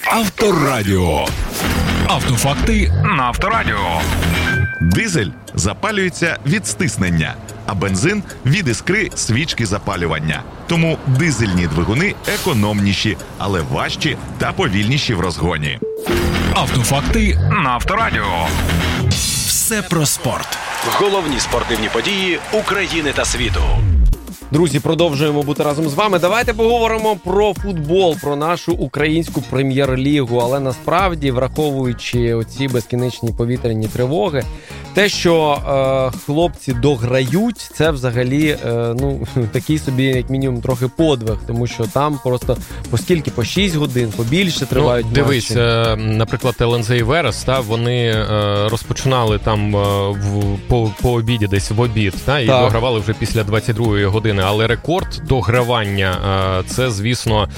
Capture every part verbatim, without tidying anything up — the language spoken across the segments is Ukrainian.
Авторадіо. Автофакти на Авторадіо. Дизель запалюється від стиснення, а бензин – від іскри свічки запалювання. Тому дизельні двигуни економніші, але важчі та повільніші в розгоні. Автофакти на Авторадіо. Все про спорт. Головні спортивні події України та світу. Друзі, продовжуємо бути разом з вами. Давайте поговоримо про футбол, про нашу українську прем'єр-лігу. Але насправді, враховуючи оці безкінечні повітряні тривоги, те, що е, хлопці дограють, це взагалі е, ну, такий собі, як мінімум, трохи подвиг. Тому що там просто по скільки, по шість годин, побільше тривають ну, матчі. Дивись, е, наприклад, ел ен зет і Верес, та, вони е, розпочинали там е, в, по, по обіді, десь в обід, та, і так. Догравали вже після двадцять другої години. Але рекорд догравання – це, звісно,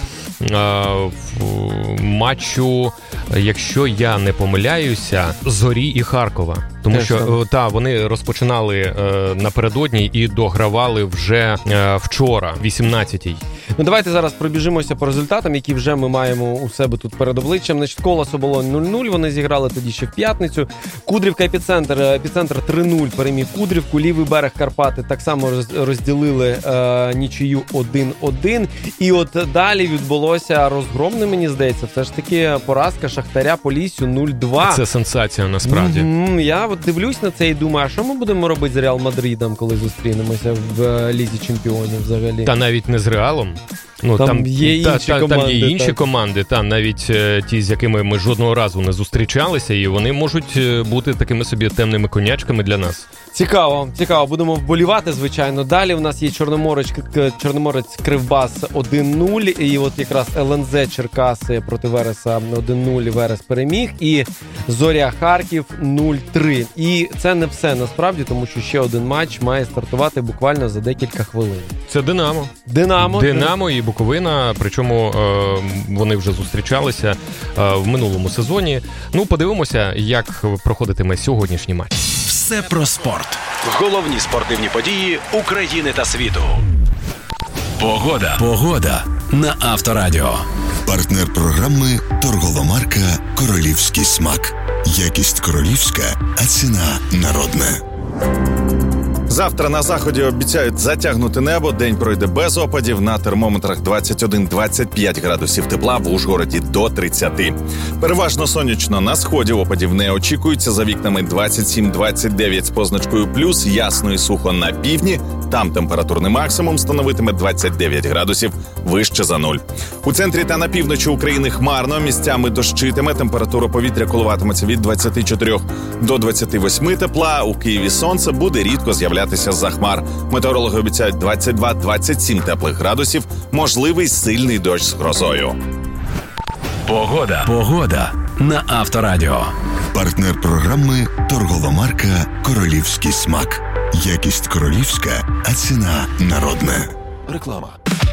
матчу, якщо я не помиляюся, Зорі і Харкова. Тому Те що та, вони розпочинали е, напередодні і догравали вже е, вчора, вісімнадцятій. Ну, давайте зараз пробіжимося по результатам, які вже ми маємо у себе тут перед обличчям. Значить, Колос Оболонь нуль нуль, вони зіграли тоді ще в п'ятницю. Кудрівка Епіцентр, Епіцентр три нуль переміг Кудрівку. Лівий берег Карпати так само розділили е, нічию один один. І от далі відбулося розгромне, мені здається, все ж таки поразка Шахтаря Поліссю нуль два. Це сенсація, насправді. Mm-hmm. Я от дивлюсь на це і думаю, а що ми будемо робити з Реал Мадридом, коли зустрінемося в Лізі Чемпіонів взагалі? Та навіть не з Реалом. Ну, там, там є інші та, команди. Там є інші так. команди, та, навіть е, ті, з якими ми жодного разу не зустрічалися, і вони можуть бути такими собі темними конячками для нас. Цікаво, цікаво. Будемо вболівати, звичайно. Далі в нас є Чорноморець, Чорноморець Кривбас один нуль, і от якраз ел ен зет Черкаси проти Вереса один нуль, Верес переміг, і Зоря Харків нуль три. І це не все насправді, тому що ще один матч має стартувати буквально за декілька хвилин. Це Динамо. Динамо. Динамо і Буковина, причому е, вони вже зустрічалися е, в минулому сезоні. Ну, подивимося, як проходитиме сьогоднішній матч. Все про спорт. Головні спортивні події України та світу. Погода. Погода на Авторадіо. Партнер програми торгова марка «Королівський смак». Якість королівська, а ціна народна. Завтра на заході обіцяють затягнути небо, день пройде без опадів, на термометрах двадцять один - двадцять п'ять градусів тепла, в Ужгороді до тридцяти. Переважно сонячно, на сході опадів не очікується, за вікнами двадцять сім - двадцять дев'ять з позначкою плюс, ясно і сухо на півдні, там температурний максимум становитиме двадцять дев'ять градусів, вище за нуль. У центрі та на півночі України хмарно, місцями дощитиме, температура повітря коливатиметься від двадцяти чотирьох до двадцяти восьми тепла, у Києві сонце буде рідко з'являтися за хмар. Метеорологи обіцяють двадцять два - двадцять сім теплих градусів, можливий сильний дощ з грозою. Погода. Погода на Авторадіо. Партнер програми торгова марка «Королівський смак». Якість королівська, а ціна народна. Реклама.